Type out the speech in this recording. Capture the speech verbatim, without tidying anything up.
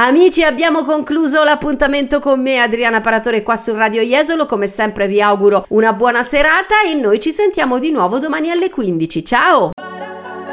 Amici, abbiamo concluso l'appuntamento con me, Adriana Paratore, qua su Radio Jesolo. Come sempre vi auguro una buona serata e noi ci sentiamo di nuovo domani alle quindici. Ciao!